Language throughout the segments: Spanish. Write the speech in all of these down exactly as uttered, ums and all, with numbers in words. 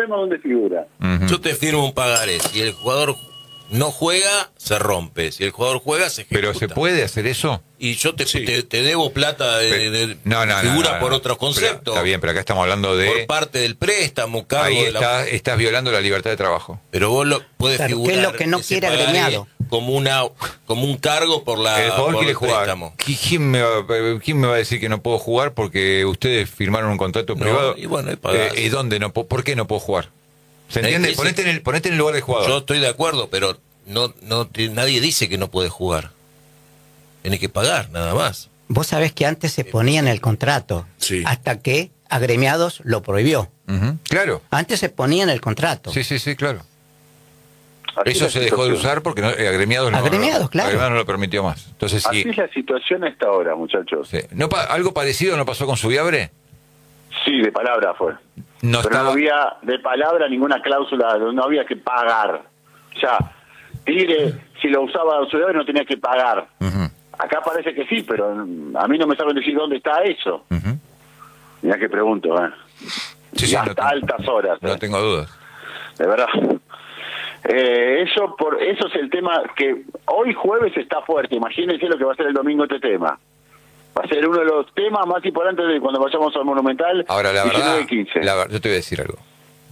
sabemos dónde figura. Uh-huh. Yo te firmo un pagaré. Si el jugador no juega, se rompe. Si el jugador juega, se ejecuta. ¿Pero se puede hacer eso? Y yo te, sí. te, te debo plata de, pero, de no, no, figura no, no, por no. otros conceptos. Pero, está bien, pero acá estamos hablando de... Por parte del préstamo, cargo Ahí de la... está, estás violando la libertad de trabajo. Pero vos lo puedes claro, figurar... ¿qué es lo que no quiere agremiado? Como, una, como un cargo por la el jugador por quiere el jugar. préstamo. ¿Quién me, va, ¿Quién me va a decir que no puedo jugar porque ustedes firmaron un contrato No, privado? y bueno, y eh, ¿Y dónde no puedo? ¿Por qué no puedo jugar? ¿Se entiende? Sí, sí. Ponete, en el, ponete en el lugar del jugador. Yo estoy de acuerdo, pero no, no nadie dice que no puede jugar. Tiene que pagar, nada más. Vos sabés que antes se ponía en el contrato, sí. hasta que Agremiados lo prohibió. Uh-huh. Claro. Antes se ponía en el contrato. Sí, sí, sí, claro. Así Eso se dejó de usar porque no, eh, agremiados, agremiados, no, claro. Agremiados no lo permitió más. Entonces, Así sí. es la situación a esta hora, muchachos. Sí. ¿No, ¿Algo parecido no pasó con Subiabre? Sí, de palabra fue. No Pero estaba... no había de palabra ninguna cláusula, no había que pagar. O sea, Tigre, si lo usaba Subiabre no tenía que pagar. Uh-huh. Acá parece que sí, pero a mí no me saben decir dónde está eso. Uh-huh. Mirá que pregunto, ¿eh? Sí, sí, y hasta no tengo, altas horas. No ¿eh? tengo dudas. De verdad. Eh, eso por eso es el tema que hoy jueves está fuerte. Imagínense lo que va a ser el domingo este tema. Va a ser uno de los temas más importantes de cuando vayamos al Monumental. Ahora, la verdad, quince. la, yo te voy a decir algo.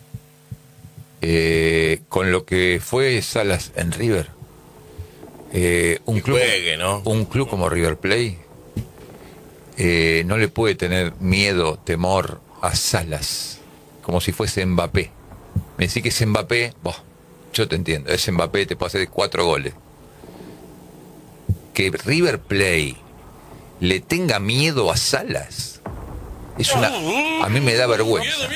Eh, con lo que fue Salas en River, eh, un, club, juegue, ¿no? un club como River Plate eh, no le puede tener miedo, temor a Salas, como si fuese Mbappé. Me decís que es Mbappé, boh, yo te entiendo, es Mbappé, te puede hacer cuatro goles. Que River Plate le tenga miedo a Salas, es una, a mí me da vergüenza.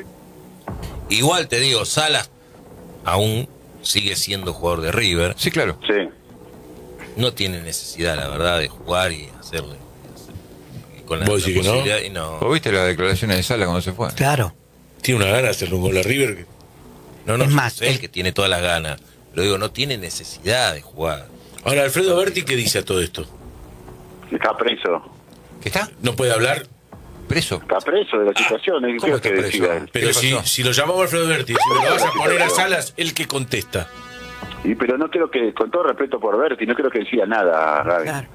Igual te digo, Salas aún sigue siendo jugador de River. Sí, claro. Sí. No tiene necesidad, la verdad, de jugar y hacerle. Y con la, ¿Vos la decís que no? posibilidad y no. ¿Vos viste las declaraciones de Salas cuando se fue? Claro. Tiene una gana de hacerle un gol a River. que- No, no, Es yo más, sé el- que tiene todas las ganas. Pero digo, no tiene necesidad de jugar. Ahora, Alfredo Berti, ¿qué dice a todo esto? Está preso. ¿Qué está? ¿No puede hablar? ¿Preso? Está preso de la situación. ¿qué ¿cómo creo que está decida preso? él? Pero ¿Qué si, pasó? si lo llamamos Alfredo Berti, si me lo vas a poner a Salas, él que contesta. Y pero no creo que, con todo respeto por Berti, no creo que decida nada, Gaby. Claro.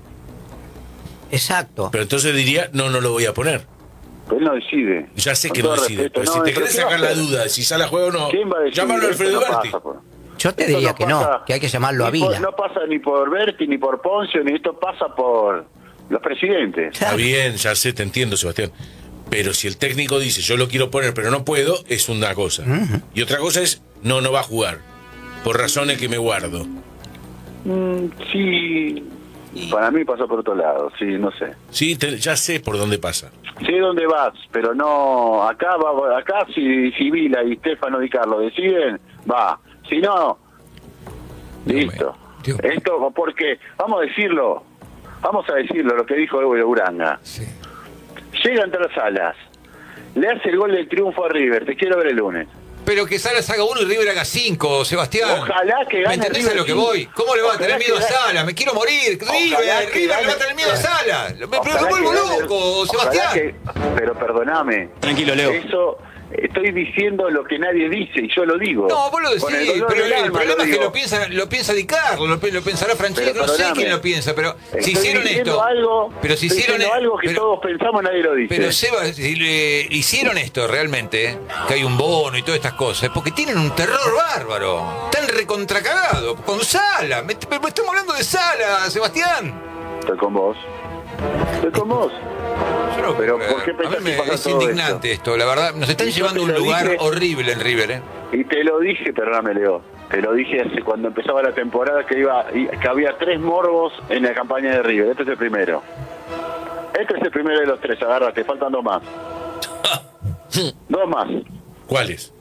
Exacto. Pero entonces diría, no, no lo voy a poner. Pero él no decide. Ya sé Con que no todo decide. respeto, Pero si no, te pero querés ¿qué va a sacar la hacer? duda de si Salas juega o no, ¿Quién va a decir? llámalo a Esto Alfredo no Berti. pasa por- Yo te esto diría no que no, pasa- que hay que llamarlo a ni por- Vila. No pasa ni por Berti, ni por Poncio, ni esto pasa por los presidentes. Está bien, ya sé, te entiendo, Sebastián. Pero si el técnico dice, yo lo quiero poner, pero no puedo, es una cosa. Ujú. Y otra cosa es, no, no va a jugar. Por razones que me guardo. Mm, sí, para mí pasó por otro lado, sí, no sé. Sí, te- ya sé por dónde pasa. Sé dónde vas, pero no, acá va, acá si, si Vila y Stefano Di Carlo deciden, va. Si no, Dios listo. mío, Dios. Esto, porque, vamos a decirlo, vamos a decirlo, lo que dijo Evo Uranga. Sí. Llega entre las Salas, le hace el gol del triunfo a River, te quiero ver el lunes. Pero que Salas haga uno y River haga cinco, Sebastián. Ojalá que ¿Me gane entendés River a lo que cinco. voy? ¿Cómo le va a Ojalá tener miedo a que gane- Salas? Me quiero morir. Ojalá River, que River le va a gane- tener miedo a Salas. Pero Ojalá me vuelvo que gane- loco, ojalá Sebastián. que- pero perdoname. Tranquilo, Leo. Eso, estoy diciendo lo que nadie dice y yo lo digo. No, vos lo decís, Con el dolor pero del el, alma problema lo es que digo. lo piensa, lo piensa Di Carlo, lo, lo pensará Francesco, Pero no sé perdóname. quién lo piensa, pero si Estoy hicieron diciendo esto, algo, pero si estoy hicieron diciendo algo que pero- todos pensamos, nadie lo dice. Pero Seba, si le hicieron esto realmente, que hay un bono y todas estas cosas, es porque tienen un terror bárbaro. Están recontracagados. Con Sala. Me, me- estamos hablando de Sala, Sebastián. Estoy con vos. Estoy con vos. Yo no- Pero, ¿por qué a mí pensás me, que pasa es todo indignante esto? La verdad. Nos están Y yo llevando a te un lo lugar dije. horrible en River, ¿eh? Y te lo dije, perdóname, Leo. Te lo dije hace cuando empezaba la temporada que iba y- que había tres morbos en la campaña de River. Este es el primero. Este es el primero de los tres. Agárrate, faltan dos más. Dos más. ¿Cuáles?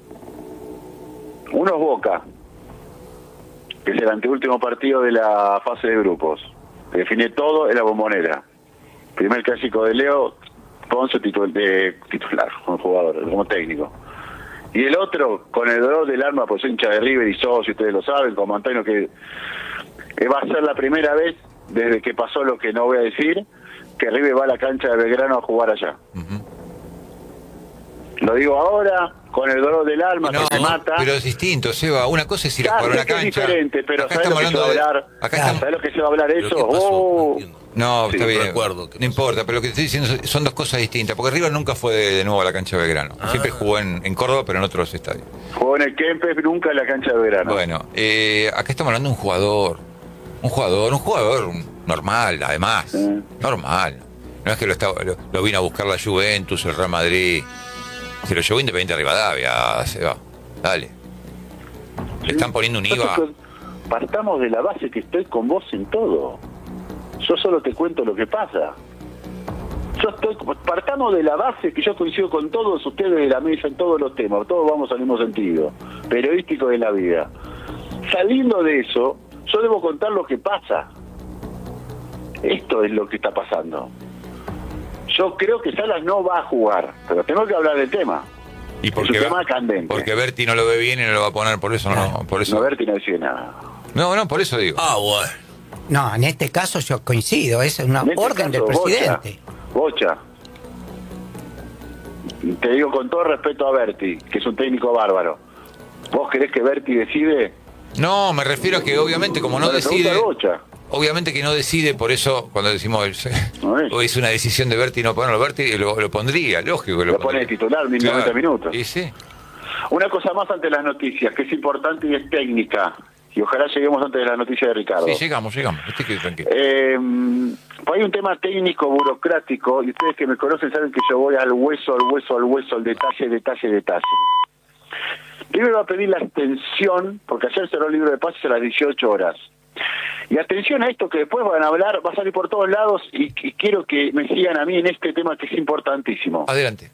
Uno es Boca, que es el anteúltimo partido de la fase de grupos. Que define todo en la Bombonera. Primer clásico de Leo, Ponce titul de titular, como jugador, como técnico. Y el otro, con el dolor del alma, pues soy hincha de River y socio, ustedes lo saben, como Antonio, que que va a ser la primera vez desde que pasó lo que no voy a decir, que River va a la cancha de Belgrano a jugar allá. Ujú. Lo Lo digo ahora, con el dolor del alma No, que me mata. pero es distinto, Seba. Una cosa es ir a Ya jugar a sé una que es cancha. diferente, pero Acá ¿sabes lo estamos que se va a hablando de- hablar? acá estamos- ¿Sabes lo que se va a hablar ¿Pero eso? qué pasó? Oh. No entiendo. No, Sí, está no bien. recuerdo qué No importa, pero lo que estoy diciendo es- son dos cosas distintas. Porque River nunca fue de, de nuevo a la cancha de Belgrano. Ah. Siempre jugó en, en Córdoba, pero en otros estadios. Jugó en el Kempes, nunca en la cancha de verano. Bueno, eh, acá estamos hablando de un jugador. Un jugador, un jugador normal, además. Sí. Normal. No es que lo, estaba, lo, lo vino a buscar la Juventus, el Real Madrid. Se lo llevó Independiente Rivadavia, Seba. Dale. Le están poniendo un I V A. Nosotros partamos de la base que estoy con vos en todo. Yo solo te cuento lo que pasa. Yo estoy, partamos de la base que yo coincido con todos ustedes de la mesa en todos los temas, todos vamos al mismo sentido, periodístico de la vida. Saliendo de eso, yo debo contar lo que pasa. Esto es lo que está pasando. Yo creo que Salas no va a jugar, pero tengo que hablar del tema. Y Es porque, un tema candente. porque Berti no lo ve bien y no lo va a poner, por eso no. Por eso. No, Berti no decide nada. No, no, por eso digo. Ah, bueno. No, en este caso yo coincido, es una En este orden del caso, presidente. Bocha, Bocha. Te digo con todo respeto a Berti, que es un técnico bárbaro. ¿Vos querés que Berti decide? No, me refiero a que obviamente como no No, le pregunto decide, a Bocha. obviamente que no decide, por eso cuando decimos el- No es. o es una decisión de Berti no ponerlo, Berti lo, lo pondría, lógico que lo, Lo pone de pondría. titular mil noventa Claro. minutos. Y sí. Una cosa más ante las noticias, que es importante y es técnica. Y ojalá lleguemos antes de la noticia de Ricardo. Sí, llegamos, llegamos. Usted quede tranquilo. Eh, hay un tema técnico, burocrático, y ustedes que me conocen saben que yo voy al hueso, al hueso, al hueso, al detalle, detalle, detalle. River va a pedir la extensión, porque ayer cerró el libro de pases a las dieciocho horas. Y atención a esto que después van a hablar, va a salir por todos lados, y, y quiero que me sigan a mí en este tema que es importantísimo. Adelante.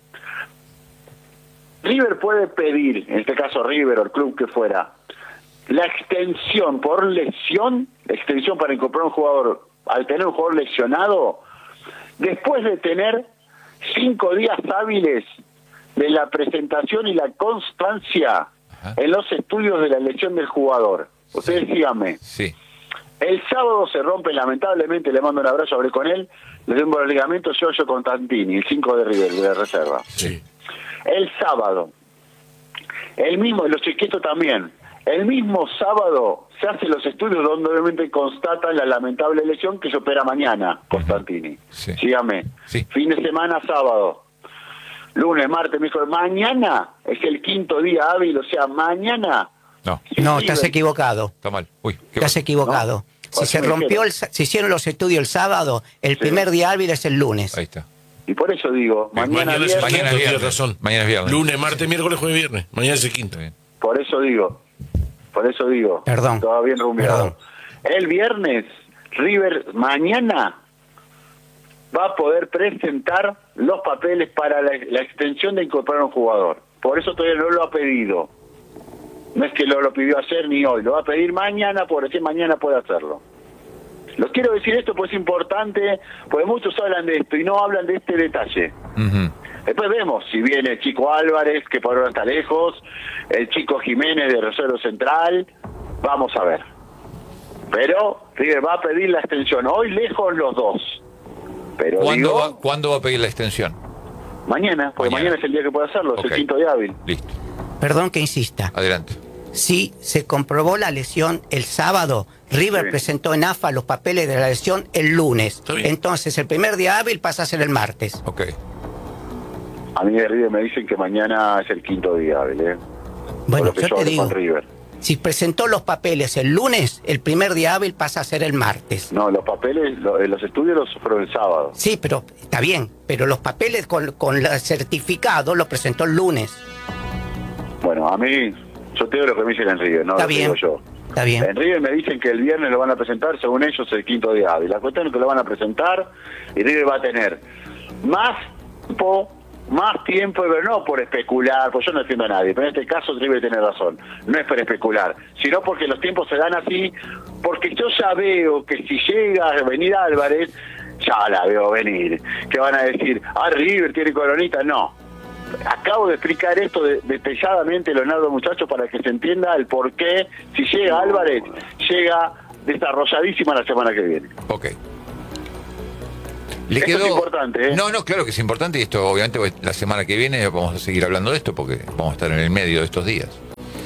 River puede pedir, en este caso River o el club que fuera, la extensión por lesión, extensión para incorporar un jugador, al tener un jugador lesionado, después de tener cinco días hábiles de la presentación y la constancia Ajá. en los estudios de la lesión del jugador. Ustedes díganme, Sí. el sábado se rompe lamentablemente, le mando un abrazo, hablé con él, le doy un ligamento Giorgio Constantini, el cinco de River, de la reserva. Sí. El sábado, el mismo, los chiquitos también, el mismo sábado se hacen los estudios donde obviamente constatan la lamentable lesión que se opera mañana, Constantini. Sí. Sígame. Sí. Fin de semana, sábado. Lunes, martes, miércoles, mañana es el quinto día hábil, o sea, mañana. No, No, Sí, estás River- equivocado. está mal. Uy, qué Estás mal. equivocado. No. Si Así se me rompió, dijeron. el, sa- se hicieron los estudios el sábado, el primer día hábil es el lunes. Ahí está. Y por eso digo, mañana, Mañana es el viernes, Mañana quinto, es tienes viernes. razón. Mañana es viernes. Lunes, martes, miércoles, jueves, viernes. Mañana es el quinto. Está bien. por eso digo, por eso digo, Perdón. todo bien rumbeado. Perdón. El viernes, River mañana va a poder presentar los papeles para la, la extensión de incorporar a un jugador. Por eso todavía no lo ha pedido. No es que lo, lo pidió ayer ni hoy, lo va a pedir mañana, por decir mañana puede hacerlo. Lo quiero decir esto porque es importante, porque muchos hablan de esto y no hablan de este detalle. Ujú. Después vemos si viene el chico Álvarez, que por ahora está lejos, el chico Jiménez de Rosario Central, vamos a ver. Pero River va a pedir la extensión, hoy lejos los dos. Pero ¿Cuándo, digo, va, ¿Cuándo va a pedir la extensión? mañana, porque Mañana. mañana. es el día que puede hacerlo, es Ok. el quinto de hábil. Listo. Perdón que insista. Adelante. Si se comprobó la lesión el sábado, River Sí. presentó en A F A los papeles de la lesión el lunes. Está bien. Entonces el primer día hábil pasa a ser el martes. Ok. A mí de River me dicen que mañana es el quinto día hábil, ¿eh? Por Bueno, lo que yo te hablé digo, con River. si presentó los papeles el lunes, el primer día hábil pasa a ser el martes. No, los papeles, lo- eh, los estudios los fueron el sábado. Sí, pero está bien, pero los papeles con, con el certificado los presentó el lunes. Bueno, a mí, yo te digo lo que me dicen en River, no Está lo que bien, digo yo. está bien. En River me dicen que el viernes lo van a presentar, según ellos, el quinto día hábil. La cuestión es que lo van a presentar y River va a tener más tiempo, más tiempo, pero no por especular, pues yo no defiendo a nadie, pero en este caso River tiene razón, no es por especular, sino porque los tiempos se dan así, porque yo ya veo que si llega a venir Álvarez, ya la veo venir, que van a decir, ah, River tiene coronita, no. Acabo de explicar esto de- detalladamente, Leonardo, muchachos, para que se entienda el por qué, si llega Álvarez, llega desarrolladísima la semana que viene. Ok. Le Esto quedó... es importante, ¿eh? No, no, claro que es importante y esto obviamente pues, la semana que viene vamos a seguir hablando de esto porque vamos a estar en el medio de estos días.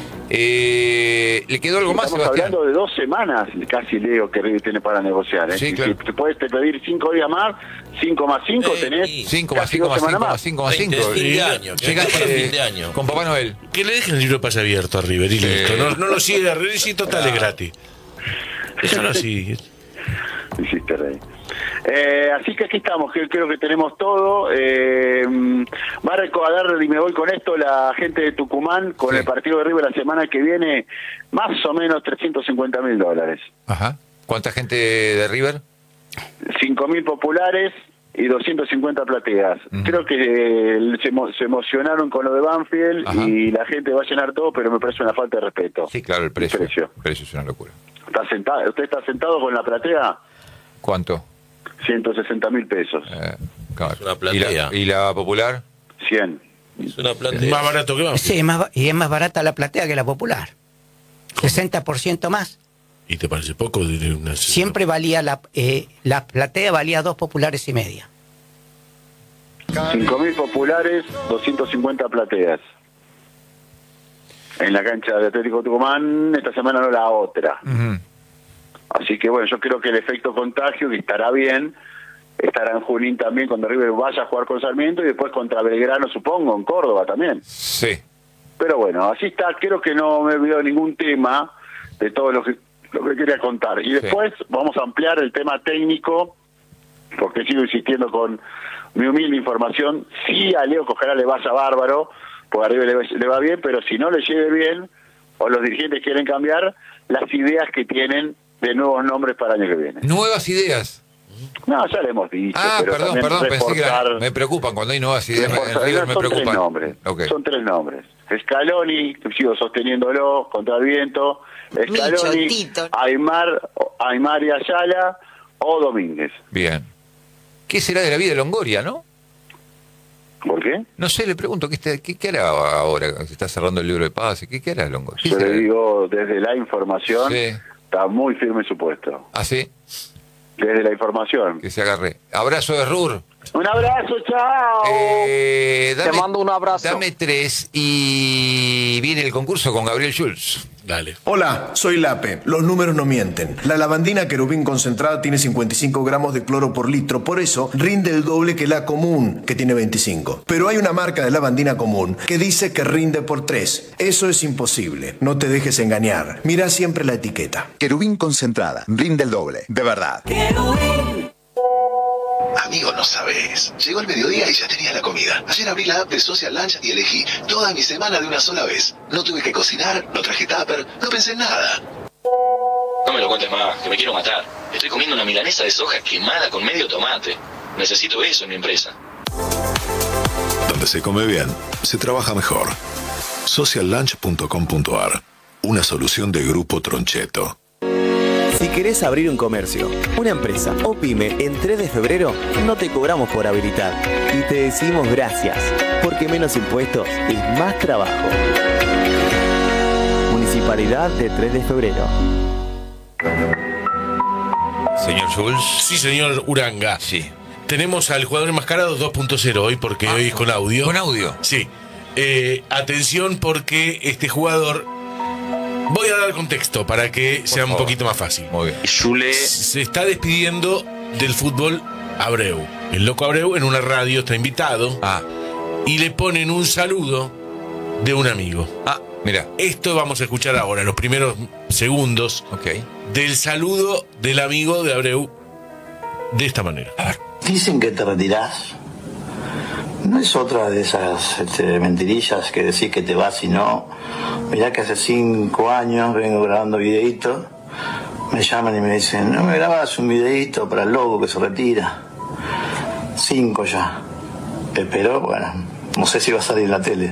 Eh, ¿Le quedó algo más, Estamos Sebastián? hablando de dos semanas, casi Leo, que River tiene para negociar. ¿eh? Sí, Si- claro. Si te puedes pedir cinco días más, cinco más cinco, Eh, tenés y cinco más casi cinco dos más semanas cinco más más. cinco más cinco. veinte, fin de año, que Llegaste acaba fin de año. con Papá Noel. Que le dejen el libro de pase abierto a River y Sí. listo. No, no lo cierre, sí, total, es gratis. Déjalo así. Hiciste rey. Eh, así que aquí estamos, que creo que tenemos todo. Eh, va a recordar, y me voy con esto, la gente de Tucumán, con Sí. el partido de River la semana que viene, más o menos trescientos cincuenta mil dólares. Ajá. ¿Cuánta gente de River? cinco mil populares y doscientos cincuenta plateas. Ujú. Creo que eh, se, emo- se emocionaron con lo de Banfield. Ajá. Y la gente va a llenar todo, pero me parece una falta de respeto. Sí, claro, el precio. El precio. El precio es una locura. ¿Está sentado? ¿Usted está sentado con la platea? ¿Cuánto? ciento sesenta mil pesos. Eh, claro. Es una ¿Y, platea. la, ¿Y la popular? cien. Es una Es platea. más barato que vamos. Sí, es más, ba- y es más barata la platea que la popular. sesenta por ciento más. ¿Y te parece poco? De una... Siempre valía la, eh, la platea valía dos populares y media. cinco mil populares, doscientos cincuenta plateas. En la cancha de Atlético Tucumán, esta semana no la otra. Ujú. Así que bueno, yo creo que el efecto contagio, que estará bien, estará en Junín también cuando River vaya a jugar con Sarmiento y después contra Belgrano, supongo, en Córdoba también. Sí. Pero bueno, así está, creo que no me he olvidado ningún tema de todo lo que, lo que quería contar. Y después vamos a ampliar el tema técnico, porque sigo insistiendo con mi humilde información. Sí, a Leo Cojará le vaya bárbaro, porque arriba le, le va bien, pero si no le llegue bien, o los dirigentes quieren cambiar, las ideas que tienen de nuevos nombres para el año que viene. Nuevas ideas. No, ya le hemos dicho. Ah, pero perdón, también perdón, pensé que era- reforzar- me preocupan cuando hay nuevas ideas. En reforzar- River me son tres preocupan. nombres. Ok. Son tres nombres. Scaloni, que sigo sosteniéndolo contra el viento. Scaloni, Tito. Aymar, Aymar y Ayala o Domínguez. Bien. ¿Qué será de la vida de Longoria, no? ¿Por qué? No sé, le pregunto, ¿qué, está- qué, qué hará ahora? Se está cerrando el libro de paz. ¿Qué, qué hará Longoria? ¿Qué Yo le será? digo, desde la información, Sí. está muy firme su puesto. ¿Ah, sí? Desde la información. Que se agarre. Abrazo de Rur. Un abrazo, chao. Eh, dame, Te mando un abrazo. Dame tres y viene el concurso con Gabriel Schulz. Dale. Hola, soy Lape. Los números no mienten. La lavandina querubín concentrada tiene cincuenta y cinco gramos de cloro por litro, por eso rinde el doble que la común, que tiene veinticinco. Pero hay una marca de lavandina común que dice que rinde por tres. Eso es imposible. No te dejes engañar. Mira siempre la etiqueta. Querubín concentrada, rinde el doble, de verdad. Amigo, no sabes. Llegó el mediodía y ya tenía la comida. Ayer abrí la app de Social Lunch y elegí toda mi semana de una sola vez. No tuve que cocinar, no traje tupper, no pensé en nada. No me lo cuentes más, que me quiero matar. Estoy comiendo una milanesa de soja quemada con medio tomate. Necesito eso en mi empresa. Donde se come bien, se trabaja mejor. social lunch punto com punto a r. Una solución de Grupo Troncheto. Si querés abrir un comercio, una empresa o pyme en tres de febrero, no te cobramos por habilitar y te decimos gracias, porque menos impuestos es más trabajo. Municipalidad de tres de febrero. Señor Schulz. Sí, señor Uranga. Sí. Tenemos al jugador enmascarado dos punto cero hoy, porque Ah, hoy es con audio. ¿Con audio? Sí. Eh, atención, porque este jugador... Voy a dar contexto para que sea un favor. poquito más fácil. Muy bien. Se está despidiendo del fútbol Abreu. El loco Abreu en una radio está invitado. Ah. Y le ponen un saludo de un amigo. Ah, mira. Esto vamos a escuchar ahora, los primeros segundos Ok. del saludo del amigo de Abreu de esta manera. Dicen que te retirás. No es otra de esas este, mentirillas que decís que te vas y no. Mirá que hace cinco años vengo grabando videitos. Me llaman y me dicen, no me grabas un videito para el loco que se retira. Cinco ya. Pero bueno, no sé si va a salir en la tele.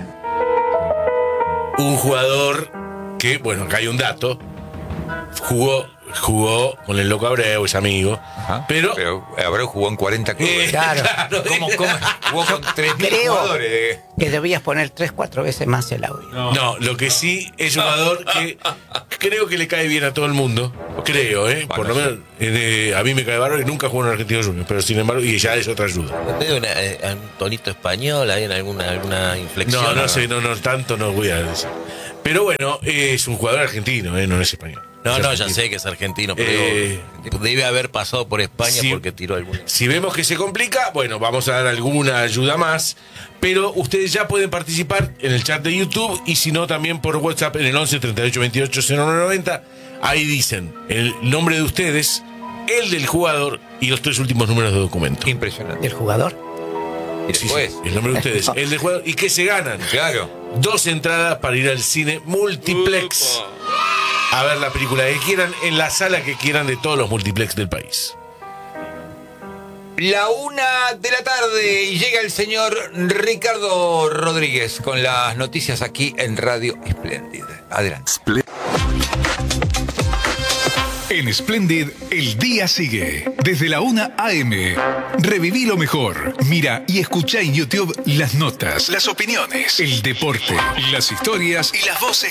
Un jugador que, bueno, acá hay un dato, jugó, jugó con el loco Abreu, es amigo, Ajá. pero... Pero Abreu jugó en cuarenta clubes. Eh, Claro. ¿Cómo, cómo? Jugó con tres mil Creo jugadores. que debías poner tres, cuatro veces más el audio. No, lo que sí es un jugador que creo que le cae bien a todo el mundo. Creo, ¿eh? Por lo menos eh, a mí me cae bárbaro y nunca jugó en Argentinos Juniors, pero sin embargo, y ya es otra ayuda. ¿Tiene una, eh, un tonito español? ¿Hay alguna, alguna inflexión? No, no sé, no, no, tanto no voy a decir. Pero bueno, eh, es un jugador argentino, ¿eh? No es español. No, es no, argentino. ya sé que es argentino, pero Eh, debe haber pasado por España sí. porque tiró algún... Si vemos que se complica, bueno, vamos a dar alguna ayuda más. Pero ustedes ya pueden participar en el chat de YouTube y si no, también por WhatsApp en el once treinta y ocho veintiocho cero nueve noventa. Ahí dicen el nombre de ustedes, el del jugador y los tres últimos números de documento. Impresionante. ¿Del jugador? Y Sí, después, sí, el nombre de ustedes, el del jugador y que se ganan. claro. Dos entradas para ir al cine multiplex a ver la película que quieran en la sala que quieran de todos los multiplex del país. La una de la tarde y llega el señor Ricardo Rodríguez con las noticias aquí en Radio Splendid. Adelante. En Splendid, el día sigue. Desde la una a eme. Reviví lo mejor. Mira y escucha en YouTube las notas, las opiniones, el deporte, las historias y las voces